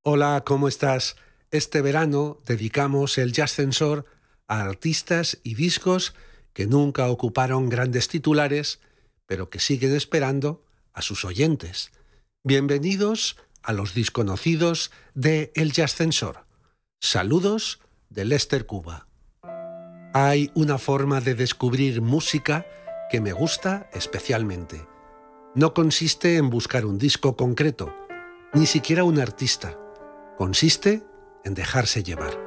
Hola, ¿cómo estás? Este verano dedicamos el Jazzcensor a artistas y discos que nunca ocuparon grandes titulares, pero que siguen esperando a sus oyentes. Bienvenidos a los desconocidos de El Jazzcensor. Saludos de Lester, Cuba. Hay una forma de descubrir música que me gusta especialmente. No consiste en buscar un disco concreto, ni siquiera un artista. Consiste en dejarse llevar.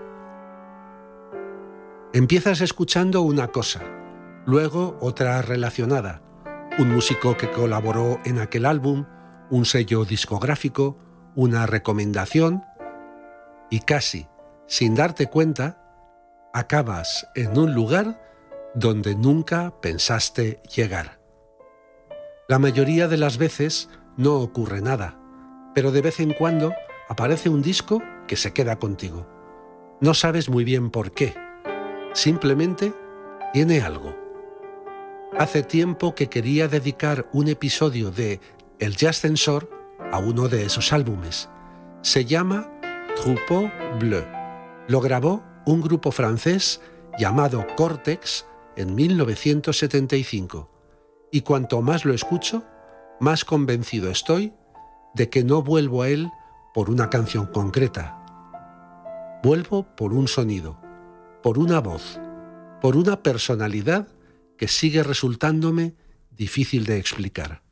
Empiezas escuchando una cosa, luego otra relacionada, un músico que colaboró en aquel álbum, un sello discográfico, una recomendación, y casi, sin darte cuenta, acabas en un lugar donde nunca pensaste llegar. La mayoría de las veces no ocurre nada, pero de vez en cuando aparece un disco que se queda contigo. No sabes muy bien por qué. Simplemente tiene algo. Hace tiempo que quería dedicar un episodio de El Jazzcensor a uno de esos álbumes. Se llama Troupeau Bleu. Lo grabó un grupo francés llamado Cortex en 1975. Y cuanto más lo escucho, más convencido estoy de que no vuelvo a él por una canción concreta. Vuelvo por un sonido, por una voz, por una personalidad que sigue resultándome difícil de explicar.